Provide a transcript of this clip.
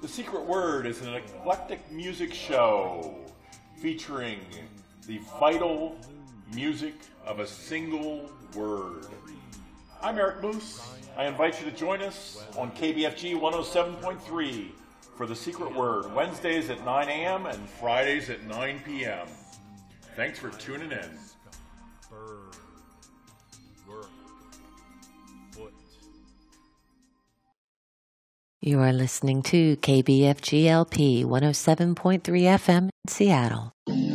The Secret Word is an eclectic music show featuring the vital music of a single word. I'm Eric Moose. I invite you to join us on KBFG 107.3 for The Secret Word, Wednesdays at 9 a.m. and Fridays at 9 p.m. Thanks for tuning in. You are listening to KBFG LP 107.3 FM in Seattle.